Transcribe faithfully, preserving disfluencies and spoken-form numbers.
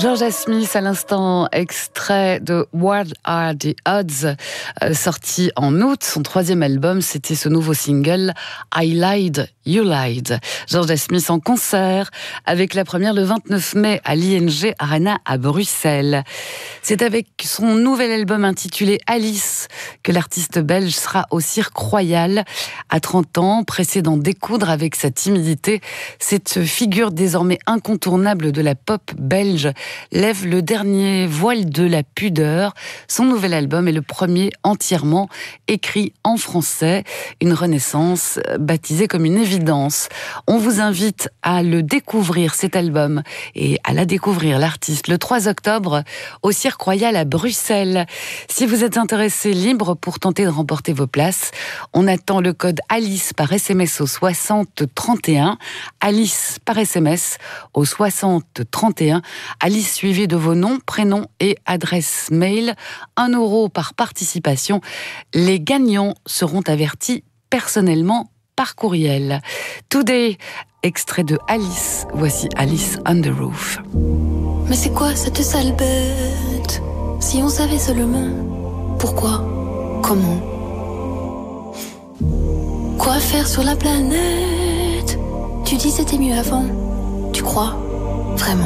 Georgia Smith à l'instant, extrait de What Are the Odds, euh, sorti en août. Son troisième album, c'était ce nouveau single I Lied, You Lied. Georgia Smith en concert avec la première le vingt-neuf mai à l'I N G Arena à Bruxelles. C'est avec son nouvel album intitulé Alice que l'artiste belge sera au Cirque Royal. À trente ans, pressé d'en découdre avec sa timidité, cette figure désormais incontournable de la pop belge lève le dernier voile de la pudeur. Son nouvel album est le premier entièrement écrit en français, une renaissance baptisée comme une évidence. On vous invite à le découvrir, cet album, et à la découvrir, l'artiste, le trois octobre au Cirque Royal à Bruxelles. Si vous êtes intéressé, libre pour tenter de remporter vos places. On attend le code Alice par S M S au soixante trente et un. Alice par S M S au soixante trente et un. Alice suivi de vos noms, prénoms et adresse mail. Un euro par participation. Les gagnants seront avertis personnellement par courriel. Today, extrait de Alice. Voici Alice on the Roof. Mais c'est quoi cette sale bête? Si on savait seulement pourquoi, comment, quoi faire sur la planète? Tu dis c'était mieux avant, tu crois vraiment?